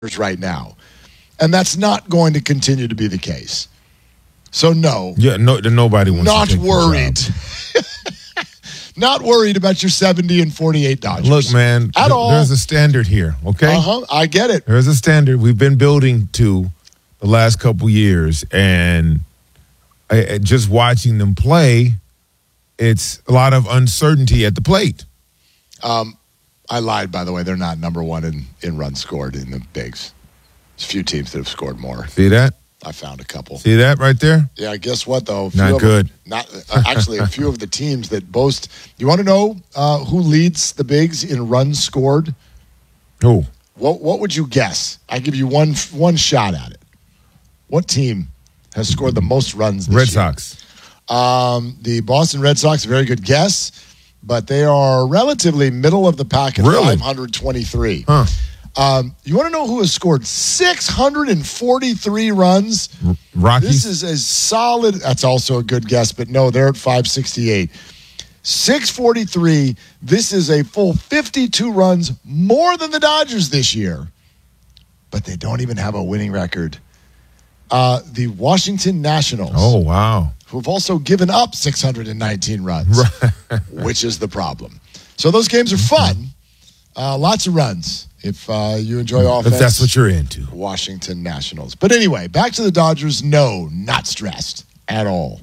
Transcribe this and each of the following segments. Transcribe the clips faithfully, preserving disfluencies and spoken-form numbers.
right now. And that's not going to continue to be the case. So, no. Yeah, no, nobody wants not to take worried. the job. Not worried about your seventy and forty-eight Dodgers. Look, man, at th- all. There's a standard here, okay? Uh-huh, I get it. There's a standard we've been building to the last couple years, and I, I- just watching them play, it's a lot of uncertainty at the plate. Um, I lied, by the way. They're not number one in, in runs scored in the bigs. There's a few teams that have scored more. See that? I found a couple. See that right there? Yeah, guess what, though? A few Not of good. Them, not uh, Actually, a few of the teams that boast. You want to know uh, who leads the bigs in runs scored? Who? What What would you guess? I give you one one shot at it. What team has scored the most runs this Red year? Sox. Um, the Boston Red Sox, a very good guess, but they are relatively middle of the pack at Really? five hundred twenty-three. Huh. Um, you want to know who has scored six hundred forty-three runs? R- Rockies? This is a solid. That's also a good guess, but no, they're at five sixty-eight. six forty-three. This is a full fifty-two runs more than the Dodgers this year, but they don't even have a winning record. Uh, the Washington Nationals, Oh, wow. who've also given up six hundred nineteen runs, which is the problem. So those games are fun. Uh, lots of runs if uh, you enjoy offense. If that's what you're into. Washington Nationals. But anyway, back to the Dodgers. No, not stressed at all.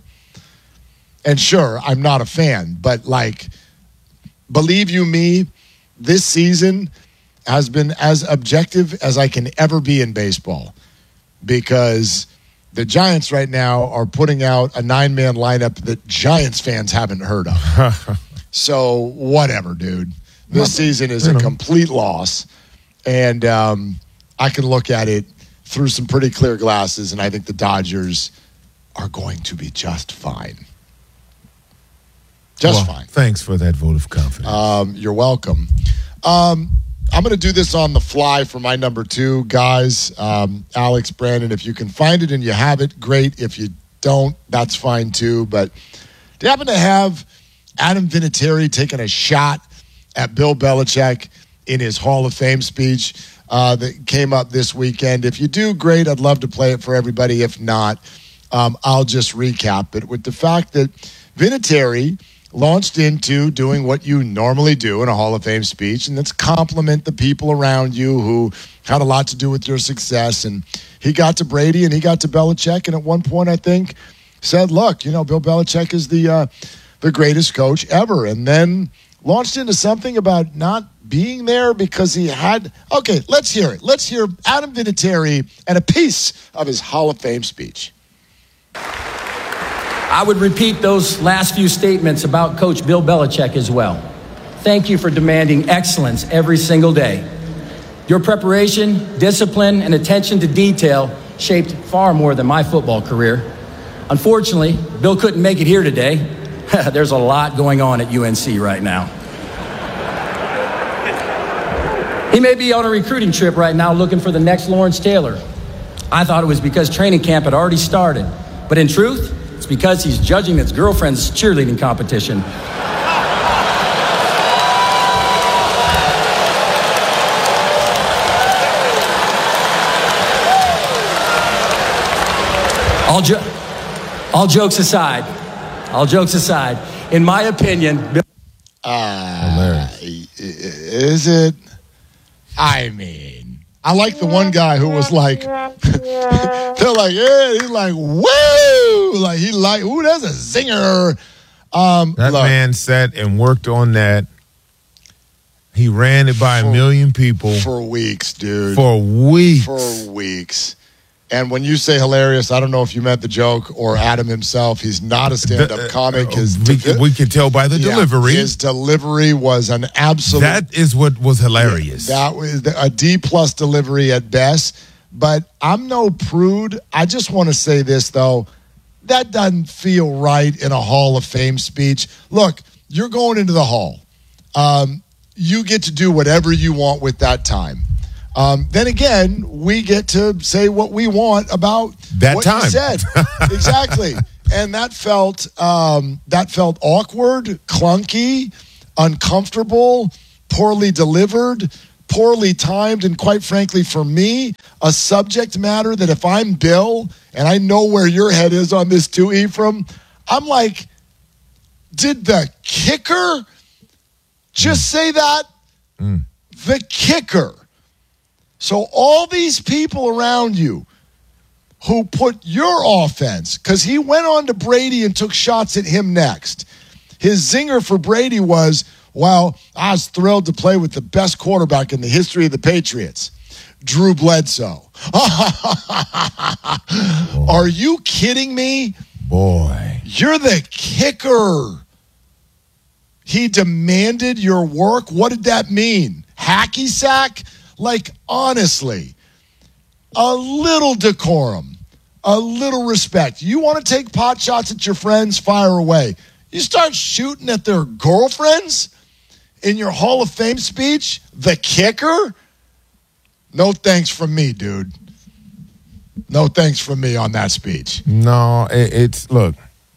And sure, I'm not a fan, but like, believe you me, this season has been as objective as I can ever be in baseball, because the Giants right now are putting out a nine-man lineup that Giants fans haven't heard of. So whatever, dude. This season is a complete loss, and um, I can look at it through some pretty clear glasses, and I think the Dodgers are going to be just fine. Just Well, fine. Thanks for that vote of confidence. Um, you're welcome. Um, I'm going to do this on the fly for my number two, guys. Um, Alex, Brandon, if you can find it and you have it, great. If you don't, that's fine too. But do you happen to have Adam Vinatieri taking a shot at Bill Belichick in his Hall of Fame speech uh, that came up this weekend? If you do, great. I'd love to play it for everybody. If not, um, I'll just recap it with the fact that Vinatieri launched into doing what you normally do in a Hall of Fame speech, and that's compliment the people around you who had a lot to do with your success. And he got to Brady and he got to Belichick, and at one point, I think, said, look, you know, Bill Belichick is the uh, the greatest coach ever. And then launched into something about not being there because he had... Okay, let's hear it. Let's hear Adam Vinatieri and a piece of his Hall of Fame speech. I would repeat those last few statements about Coach Bill Belichick as well. Thank you for demanding excellence every single day. Your preparation, discipline, and attention to detail shaped far more than my football career. Unfortunately, Bill couldn't make it here today. There's a lot going on at U N C right now. He may be on a recruiting trip right now looking for the next Lawrence Taylor. I thought it was because training camp had already started. But in truth, it's because he's judging his girlfriend's cheerleading competition. All, jo- all jokes aside, all jokes aside, in my opinion, Bill- Uh, is it? I mean, I like the one guy who was like, they're like, yeah, he's like, woo, like he like, ooh, that's a zinger. Um, that look, man sat and worked on that. He ran it by For- a million people for weeks, dude, for weeks. for weeks. And when you say hilarious, I don't know if you meant the joke or Adam himself. He's not a stand-up The- comic. His we, can- we can tell by the yeah, delivery. His delivery was an absolute. That is what was hilarious. That was a D plus delivery at best. But I'm no prude. I just want to say this, though. That doesn't feel right in a Hall of Fame speech. Look, you're going into the Hall. Um, you get to do whatever you want with that time. Um, then again, we get to say what we want about That what time. you said. Exactly. And that felt um, that felt awkward, clunky, uncomfortable, poorly delivered, poorly timed, and quite frankly, for me, a subject matter that if I'm Bill, and I know where your head is on this too, Ephraim, I'm like, did the kicker just mm. say that? Mm. The kicker. So all these people around you who put your offense, because he went on to Brady and took shots at him next. His zinger for Brady was, well, I was thrilled to play with the best quarterback in the history of the Patriots, Drew Bledsoe. Are you kidding me? Boy. You're the kicker. He demanded your work. What did that mean? Hacky sack? Like, honestly, a little decorum, a little respect. You want to take pot shots at your friends? Fire away. You start shooting at their girlfriends in your Hall of Fame speech? The kicker? No thanks from me, dude. No thanks from me on that speech. No, it, it's, look.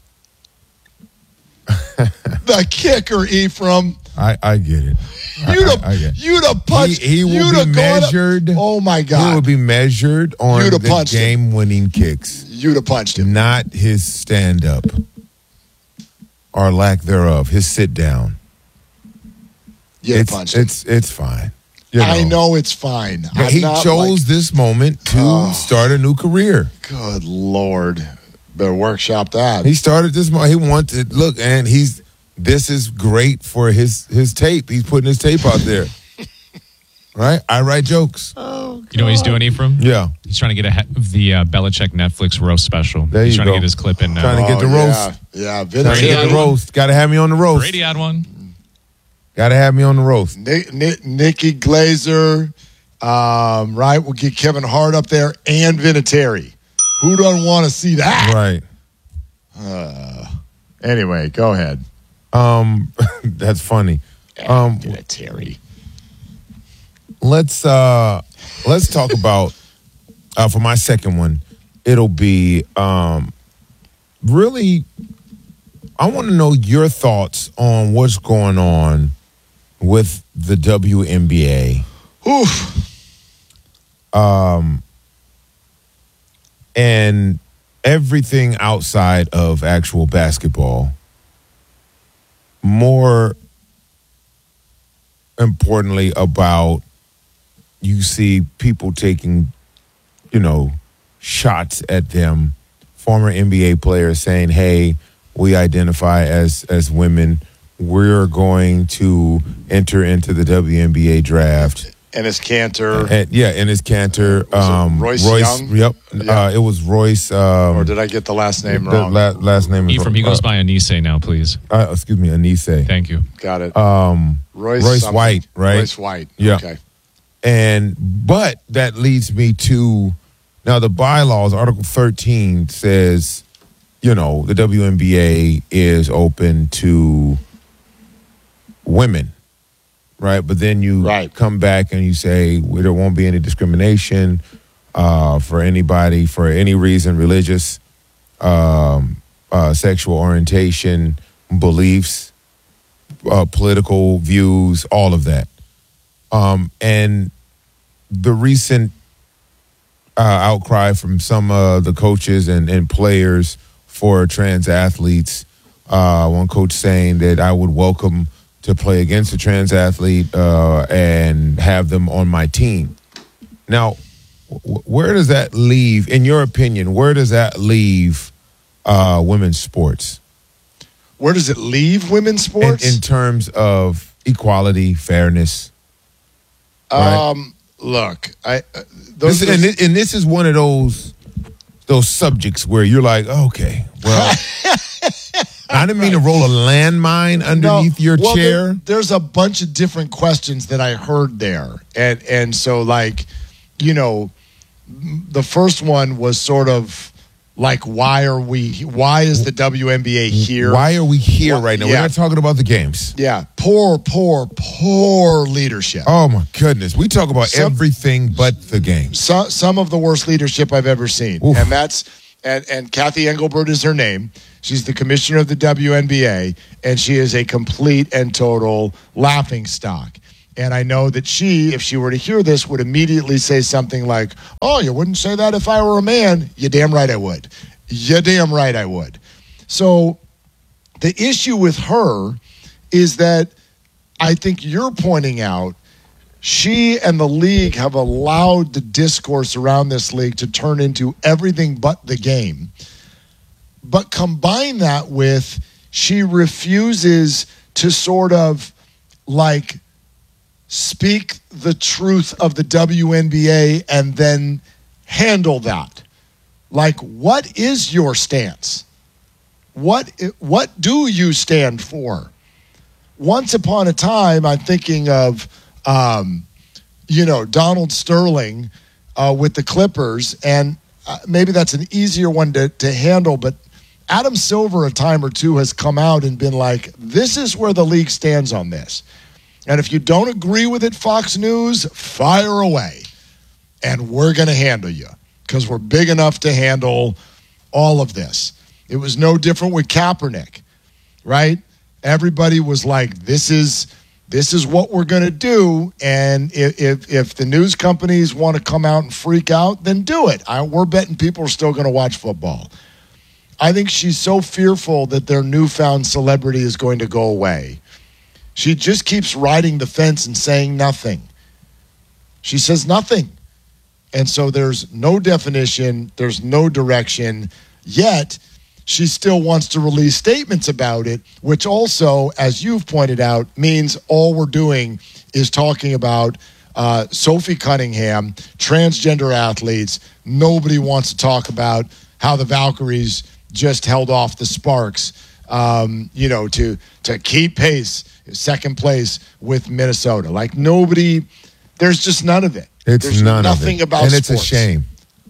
The kicker, Ephraim. I, I get it. You'd I, have, I, I get it. You'd have punched. He, he will you'd be have measured. Up, oh, my God. He will be measured on You'd have the game-winning kicks. You'd have punched him. Not his stand-up or lack thereof, his sit-down. You'd have it's, punched him. It's, it's fine. You know. I know it's fine. But he chose like, this moment to oh, start a new career. Good Lord. Better workshop that. He started this moment. He wanted, look, and he's, this is great for his, his tape. He's putting his tape out there. Right? I write jokes. Oh, you know what he's doing, Ephraim? Yeah. He's trying to get a, the uh, Belichick Netflix roast special. There he's you trying go. to get his clip in now. Trying to get the oh, roast. Yeah, yeah. Trying to get the roast. Got to have me on the roast. Brady had one. Got to have me on the roast. Nick, Nick, Nikki Glazer, um, right? We'll get Kevin Hart up there and Vinatieri. Who doesn't want to see that? Right. Uh, anyway, go ahead. Um, that's funny. Um, Vinatieri. Let's uh, let's talk about uh, for my second one. It'll be um, really. I want to know your thoughts on what's going on with the W N B A. Oof. Um, and everything outside of actual basketball. More importantly, about you see people taking, you know, shots at them. Former N B A players saying, hey, we identify as as women. We're going to enter into the W N B A draft. Ennis Cantor. And, yeah, Ennis Cantor. Um, Royce, Royce Young? Yep. Yeah. Uh, it was Royce. Um, or did I get the last name the wrong? La- last name is Ephraim, he goes uh, by Anise now, please. Uh, excuse me, Anise. Thank you. Got it. Um, Royce, Royce something. White, right? Royce White. Yeah. Okay. And but that leads me to now the bylaws. Article thirteen says, you know, the W N B A is open to women, right? But then you right. come back and you say well, there won't be any discrimination uh, for anybody for any reason, religious, um, uh, sexual orientation, beliefs, uh, political views, all of that. Um, and the recent uh, outcry from some of the coaches and, and players for trans athletes, uh, one coach saying that I would welcome to play against a trans athlete uh, and have them on my team. Now, w- where does that leave, in your opinion, where does that leave uh, women's sports? Where does it leave women's sports? In, in terms of equality, fairness. Right. Um, look, I uh, those, this, and, this, and this is one of those those subjects where you're like, okay, well, I didn't mean right. to roll a landmine underneath no, your well, chair. There, there's a bunch of different questions that I heard there, and and so like, you know, the first one was sort of like, why are we? Why is the W N B A here? Why are we here well, right now? Yeah. We're not talking about the games. Yeah, poor, poor, poor leadership. Oh my goodness, we talk about some, everything but the games. Some some of the worst leadership I've ever seen, Oof. and that's and and Kathy Engelbert is her name. She's the commissioner of the W N B A, and she is a complete and total laughingstock. And I know that she, if she were to hear this, would immediately say something like, oh, you wouldn't say that if I were a man. You damn right I would. You damn right I would. So the issue with her is that I think you're pointing out she and the league have allowed the discourse around this league to turn into everything but the game. But combine that with she refuses to sort of like speak the truth of the W N B A and then handle that. Like, what is your stance? What what do you stand for? Once upon a time, I'm thinking of, um, you know, Donald Sterling uh, with the Clippers, and uh, maybe that's an easier one to, to handle, but Adam Silver a time or two has come out and been like, this is where the league stands on this. And if you don't agree with it, Fox News, fire away. And we're going to handle you because we're big enough to handle all of this. It was no different with Kaepernick, right? Everybody was like, this is this is what we're going to do. And if, if if the news companies want to come out and freak out, then do it. I, we're betting people are still going to watch football. I think she's so fearful that their newfound celebrity is going to go away. She just keeps riding the fence and saying nothing. She says nothing. And so there's no definition, there's no direction, yet she still wants to release statements about it, which also, as you've pointed out, means all we're doing is talking about uh, Sophie Cunningham, transgender athletes. Nobody wants to talk about how the Valkyries just held off the Sparks, um, you know, to to keep pace, second place with Minnesota. Like nobody, there's just none of it. It's there's none nothing of it. about and sports. It's a shame.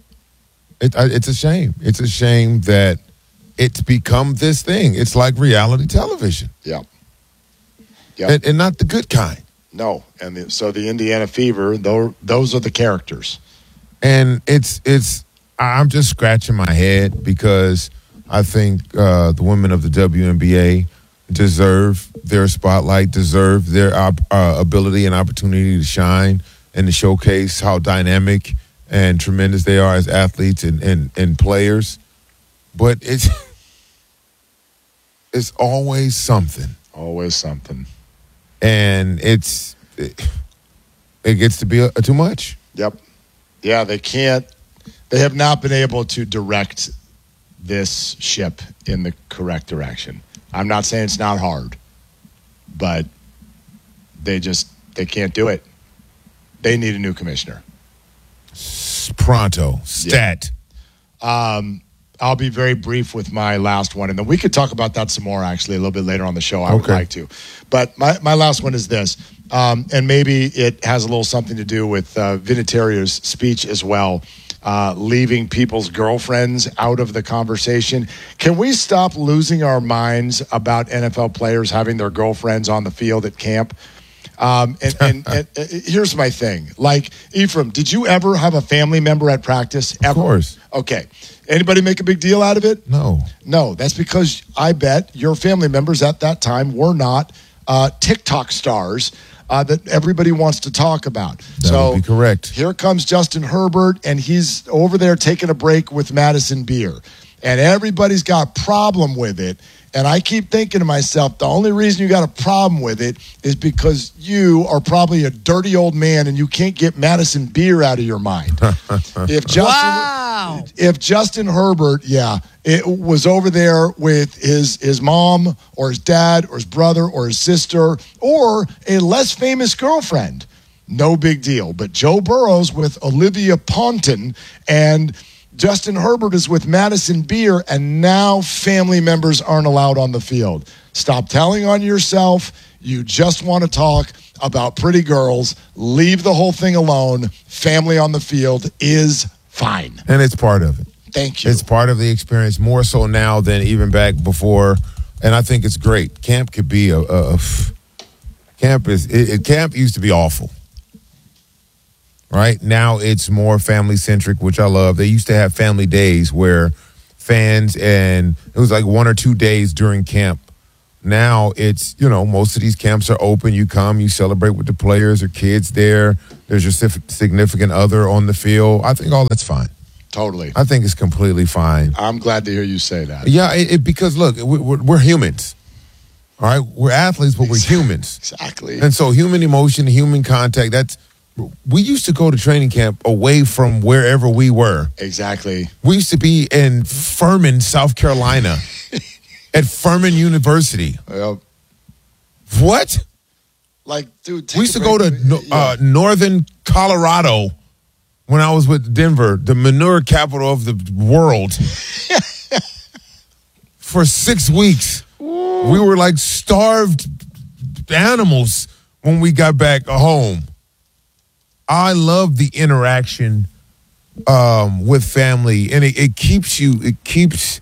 It, uh, it's a shame. It's a shame that it's become this thing. It's like reality television. Yeah. Yeah. And, and not the good kind. No. And the, so the Indiana Fever, though, those are the characters. And it's, it's, I'm just scratching my head because I think uh, the women of the W N B A deserve their spotlight, deserve their uh, ability and opportunity to shine and to showcase how dynamic and tremendous they are as athletes and, and, and players. But it's it's always something. Always something. And it's it, it gets to be a, a too much. Yep. Yeah, they can't. They have not been able to direct this ship in the correct direction. I'm not saying it's not hard, but they just they can't do it. They need a new commissioner. Pronto. Stat. Yeah. Um, I'll be very brief with my last one, and then we could talk about that some more, actually, a little bit later on the show. I okay. would like to. But my, my last one is this, um, and maybe it has a little something to do with uh, Vinatierio's speech as well, uh, leaving people's girlfriends out of the conversation. Can we stop losing our minds about N F L players having their girlfriends on the field at camp? Um, and, and, and, and here's my thing. Like, Ephraim, did you ever have a family member at practice? Ever? Of course. Okay. Anybody make a big deal out of it? No. No, that's because I bet your family members at that time were not uh, TikTok stars uh, that everybody wants to talk about. That so would be correct. Here comes Justin Herbert, and he's over there taking a break with Madison Beer. And everybody's got a problem with it. And I keep thinking to myself, the only reason you got a problem with it is because you are probably a dirty old man and you can't get Madison Beer out of your mind. if Justin, wow. If Justin Herbert, yeah, it was over there with his, his mom or his dad or his brother or his sister or a less famous girlfriend, no big deal. But Joe Burrow's with Olivia Ponton and Justin Herbert is with Madison Beer, and now family members aren't allowed on the field. Stop telling on yourself. You just want to talk about pretty girls. Leave the whole thing alone. Family on the field is fine. And it's part of it. Thank you. It's part of the experience, more so now than even back before. And I think it's great. Camp could be a, a, a camp is it, it, camp used to be awful. Right now, it's more family centric, which I love. They used to have family days where fans and it was like one or two days during camp now it's, you know, most of these camps are open. You come, you celebrate with the players or kids there. There's your significant other on the field. I think all that's fine. Totally. I think it's completely fine. I'm glad to hear you say that. Yeah, it, it, because, look, we're, we're humans. All right? We're athletes, but we're humans. Exactly. And so human emotion, human contact, that's we used to go to training camp away from wherever we were. Exactly. We used to be in Furman, South Carolina, at Furman University. Yep. What? Like, dude, we used to go to no, uh, northern Colorado when I was with Denver, the manure capital of the world, for six weeks. Ooh. We were like starved animals when we got back home. I love the interaction um, with family, and it, it keeps you. It keeps.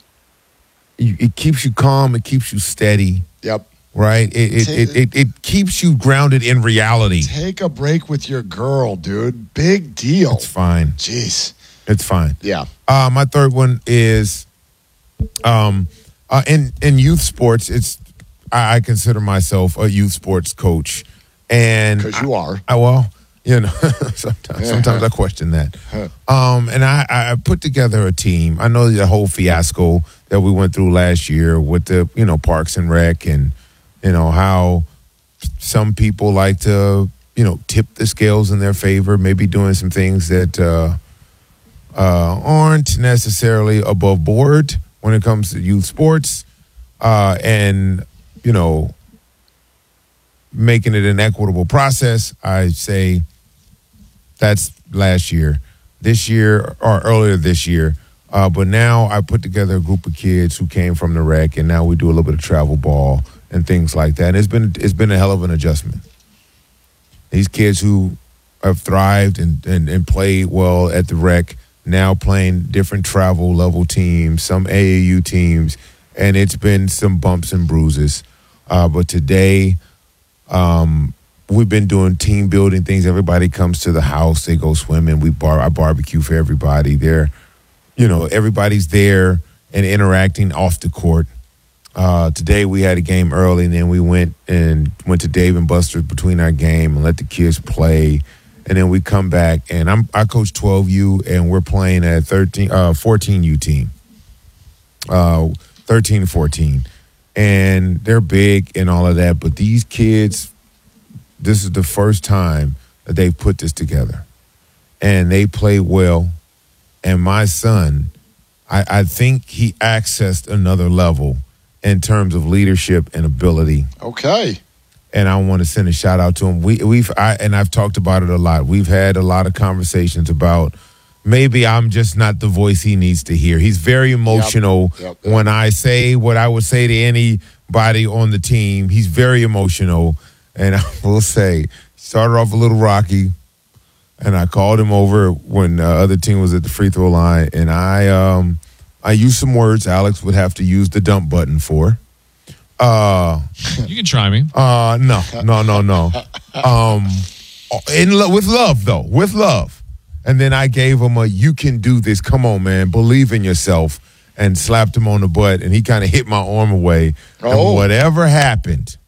It keeps you calm. It keeps you steady. Yep. Right. It it, take, it it it keeps you grounded in reality. Take a break with your girl, dude. Big deal. It's fine. Jeez. It's fine. Yeah. Uh, my third one is, um, uh, in in youth sports. It's I, I consider myself a youth sports coach, and because you are. I, I well. You know, sometimes, sometimes I question that. Um, and I, I put together a team. I know the whole fiasco that we went through last year with the, you know, Parks and Rec, and, you know, how some people like to, you know, tip the scales in their favor, maybe doing some things that uh, uh, aren't necessarily above board when it comes to youth sports. Uh, and, you know, making it an equitable process. I say that's last year. This year, or earlier this year. Uh, but now I put together a group of kids who came from the rec, and now we do a little bit of travel ball and things like that. And it's been it's been a hell of an adjustment. These kids who have thrived and, and, and played well at the rec, now playing different travel level teams, some A A U teams, and it's been some bumps and bruises. Uh, but today, um, we've been doing team building things. Everybody comes to the house. They go swimming. We bar. I barbecue for everybody. They're, you know, everybody's there and interacting off the court. Uh, today we had a game early, and then we went and went to Dave and Buster's between our game and let the kids play. And then we come back, and I'm I coach twelve U, and we're playing a thirteen, uh, fourteen U team, uh, thirteen to fourteen. And they're big and all of that, but these kids, this is the first time that they've put this together. And they play well. And my son, I, I think he accessed another level in terms of leadership and ability. Okay. And I want to send a shout out to him. We, we've I, and I've talked about it a lot. We've had a lot of conversations about maybe I'm just not the voice he needs to hear. He's very emotional. Yep, yep, yep. When I say what I would say to anybody on the team, he's very emotional. And I will say, started off a little rocky, and I called him over when the uh, other team was at the free throw line, and I um, I used some words Alex would have to use the dump button for. Uh, you can try me. Uh, no, no, no, no. Um, in lo- with love, though, with love. And then I gave him a, you can do this. Come on, man. Believe in yourself. And slapped him on the butt. And he kind of hit my arm away. Oh. And whatever happened,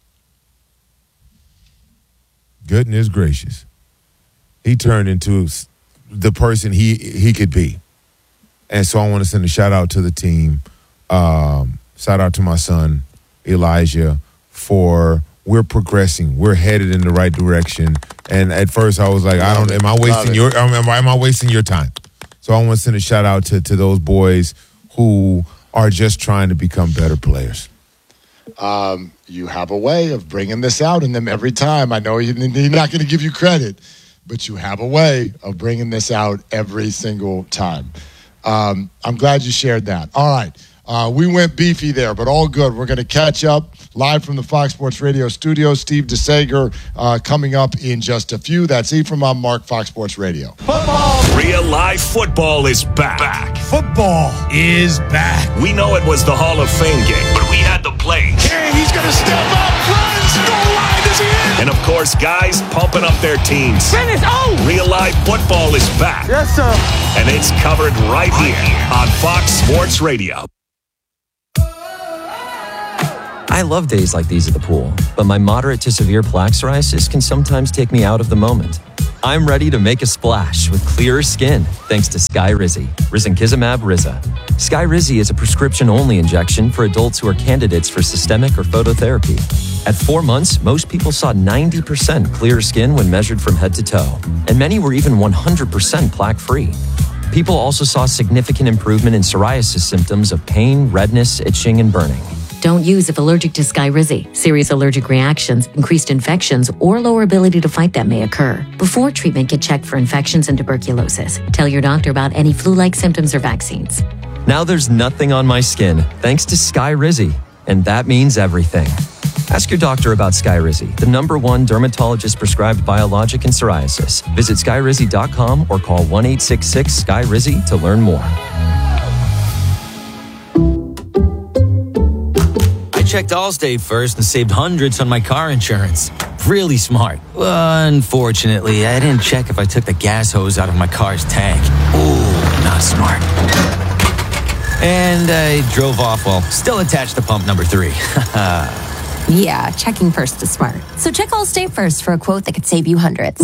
goodness gracious, he turned into the person he he could be. And so I want to send a shout out to the team. Um, shout out to my son, Elijah, for we're progressing. We're headed in the right direction. And at first I was like, I don't, am I wasting your, am I, am I wasting your time? So I want to send a shout out to, to those boys who are just trying to become better players. Um, you have a way of bringing this out in them every time. I know he's not going to give you credit, but you have a way of bringing this out every single time. Um, I'm glad you shared that. All right. Uh, we went beefy there, but all good. We're going to catch up live from the Fox Sports Radio studio. Steve DeSager uh, coming up in just a few. That's Ephraim. I'm Mark, Fox Sports Radio. Football. Real live football is back. back. Football is back. We know it was the Hall of Fame game, but we had the plays. And he's going to step up, runs, goal line is in. And, of course, guys pumping up their teams. Finish. Oh! Real live football is back. Yes, sir. And it's covered right here on Fox Sports Radio. I love days like these at the pool, but my moderate to severe plaque psoriasis can sometimes take me out of the moment. I'm ready to make a splash with clearer skin thanks to Skyrizi, risankizumab Riza. Skyrizi is a prescription-only injection for adults who are candidates for systemic or phototherapy. At four months, most people saw ninety percent clearer skin when measured from head to toe, and many were even one hundred percent plaque-free. People also saw significant improvement in psoriasis symptoms of pain, redness, itching, and burning. Don't use if allergic to Skyrizi. Serious allergic reactions, increased infections, or lower ability to fight them may occur. Before treatment, get checked for infections and tuberculosis. Tell your doctor about any flu-like symptoms or vaccines. Now there's nothing on my skin thanks to Skyrizi, and that means everything. Ask your doctor about Skyrizi, the number one dermatologist-prescribed biologic in psoriasis. Visit skyrizi dot com or call one eight six six Sky Rizi to learn more. Checked Allstate first and saved hundreds on my car insurance. Really smart. Unfortunately, I didn't check if I took the gas hose out of my car's tank. Ooh, not smart. And I drove off while still attached to pump number three. Yeah, checking first is smart. So check Allstate first for a quote that could save you hundreds.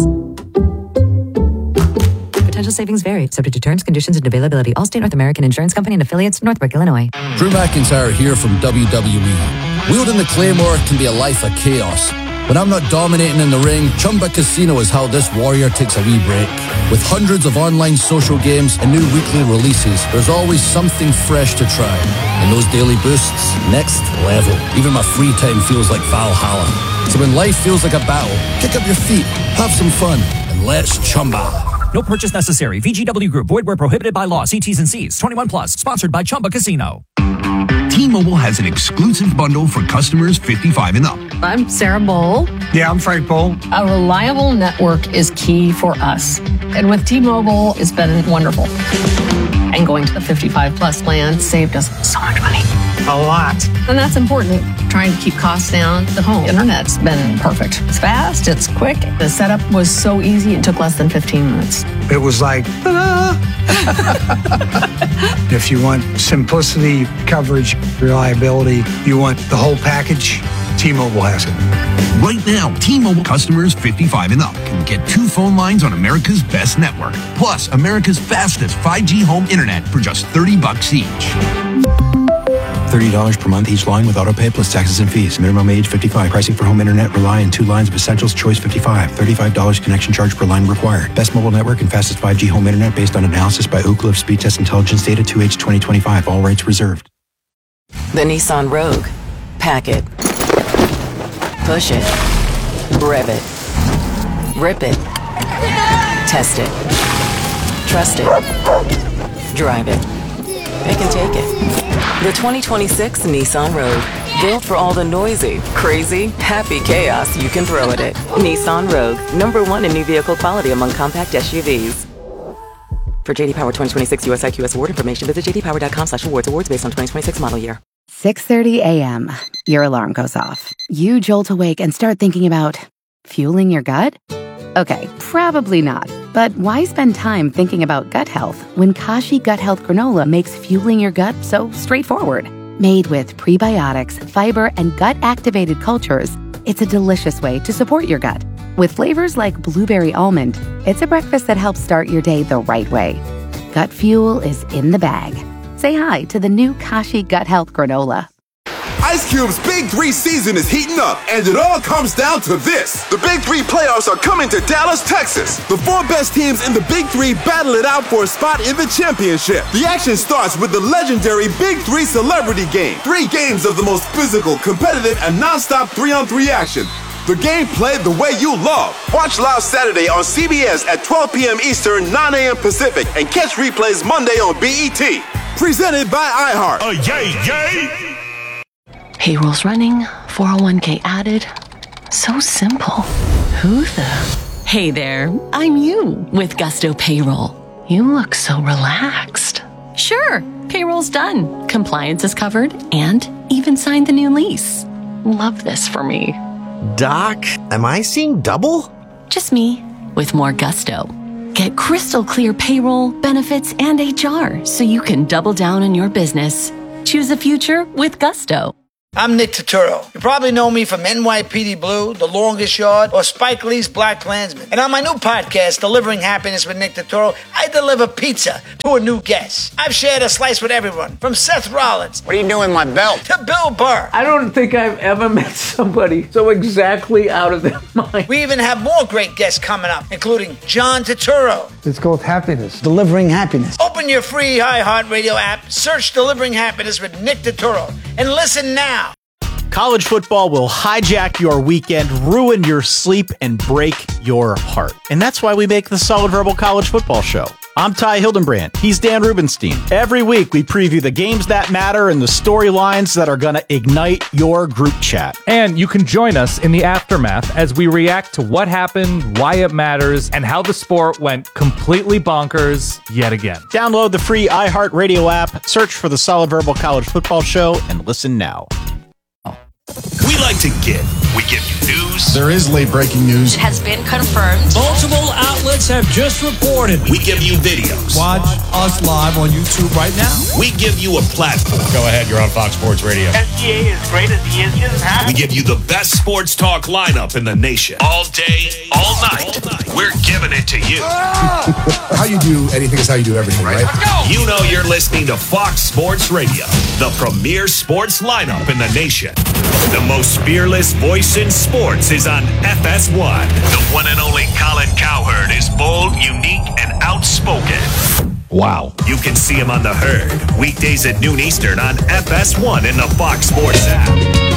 Potential savings vary, subject to terms, conditions, and availability. Allstate North American Insurance Company and affiliates, Northbrook, Illinois. Drew McIntyre here from W W E. Wielding the Claymore can be a life of chaos. When I'm not dominating in the ring, Chumba Casino is how this warrior takes a wee break. With hundreds of online social games and new weekly releases, there's always something fresh to try. And those daily boosts, next level. Even my free time feels like Valhalla. So when life feels like a battle, kick up your feet, have some fun, and let's Chumba. No purchase necessary. V G W Group. Void where prohibited by law. See T's and C's. twenty-one plus. Sponsored by Chumba Casino. T-Mobile has an exclusive bundle for customers fifty-five and up. I'm Sarah Bowl. Yeah, I'm Frank Bowl. A reliable network is key for us. And with T-Mobile, it's been wonderful. And going to the fifty-five plus plan saved us so much money. A lot. And that's important. Trying to keep costs down. The home internet's been perfect. It's fast, it's quick. The setup was so easy, it took less than fifteen minutes. It was like, ta-da! If you want simplicity, coverage, reliability, you want the whole package, T-Mobile has it. Right now, T-Mobile customers fifty-five and up can get two phone lines on America's best network, plus America's fastest five G home internet for just thirty bucks each. thirty dollars per month each line with autopay plus taxes and fees. Minimum age fifty-five. Pricing for home internet rely on two lines of Essentials Choice fifty-five. thirty-five dollars connection charge per line required. Best mobile network and fastest five G home internet based on analysis by Ookla of Speed Test Intelligence Data two H twenty twenty-five. All rights reserved. The Nissan Rogue. Pack it. Push it. Rev it. Rip it. Test it. Trust it. Drive it. Pick and take it. The twenty twenty-six Nissan Rogue. Built for all the noisy, crazy, happy chaos you can throw at it. Nissan Rogue. Number one in new vehicle quality among compact S U Vs. For J D Power twenty twenty-six U S I Q S award information, visit j d power dot com slash awards. Awards based on twenty twenty-six model year. six thirty a.m. Your alarm goes off. You jolt awake and start thinking about fueling your gut? Okay, probably not. But why spend time thinking about gut health when Kashi Gut Health Granola makes fueling your gut so straightforward? Made with prebiotics, fiber, and gut-activated cultures, it's a delicious way to support your gut. With flavors like blueberry almond, it's a breakfast that helps start your day the right way. Gut fuel is in the bag. Say hi to the new Kashi Gut Health Granola. Ice Cube's Big Three season is heating up, and it all comes down to this. The Big Three playoffs are coming to Dallas, Texas. The four best teams in the Big Three battle it out for a spot in the championship. The action starts with the legendary Big Three Celebrity Game. Three games of the most physical, competitive, and non-stop three-on-three action. The game played the way you love. Watch live Saturday on C B S at twelve p.m. Eastern, nine a.m. Pacific, and catch replays Monday on B E T. Presented by iHeart. Uh, yay, yay! Payroll's running, four oh one k added. So simple. Who the? Hey there, I'm you with Gusto Payroll. You look so relaxed. Sure, payroll's done. Compliance is covered and even signed the new lease. Love this for me. Doc, am I seeing double? Just me with more gusto. Get crystal clear payroll, benefits, and H R so you can double down on your business. Choose a future with Gusto. I'm Nick Turturro. You probably know me from N Y P D Blue, The Longest Yard, or Spike Lee's Black Klansman. And on my new podcast, Delivering Happiness with Nick Turturro, I deliver pizza to a new guest. I've shared a slice with everyone, from Seth Rollins. What are you doing with my belt? To Bill Burr. I don't think I've ever met somebody so exactly out of their mind. We even have more great guests coming up, including John Turturro. It's called happiness. Delivering happiness. Open your free iHeartRadio app, search Delivering Happiness with Nick Turturro, and listen now. College football will hijack your weekend, ruin your sleep, and break your heart. And that's why we make the Solid Verbal College Football Show. I'm Ty Hildenbrand. He's Dan Rubenstein. Every week, we preview the games that matter and the storylines that are going to ignite your group chat. And you can join us in the aftermath as we react to what happened, why it matters, and how the sport went completely bonkers yet again. Download the free iHeartRadio app, search for the Solid Verbal College Football Show, and listen now. We like to give. We give you news. There is late breaking news. It has been confirmed. Multiple outlets have just reported. We give you videos. Watch us live on YouTube right now. We give you a platform. Go ahead, you're on Fox Sports Radio. S G A is great as he is. He doesn't have We give you the best sports talk lineup in the nation. All day, all night. All night. We're giving it to you. How you do anything is how you do everything, right? Let's go. You know you're listening to Fox Sports Radio, the premier sports lineup in the nation. The most fearless voice in sports is on F S one. The one and only Colin Cowherd is bold, unique, and outspoken. Wow. You can see him on The Herd, weekdays at noon Eastern on F S one in the Fox Sports app.